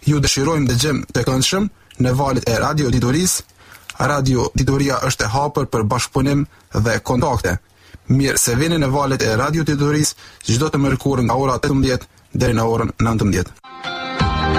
Ju dëshirojmë dëgjem të këndshëm në valët e Radio Ditorisë. Radio Ditoria është e hapur për bashkëpunim dhe kontakte. Mirë se vini në valët e Radio Ditorisë çdo të mërkurë nga ora 18 deri në orën 19.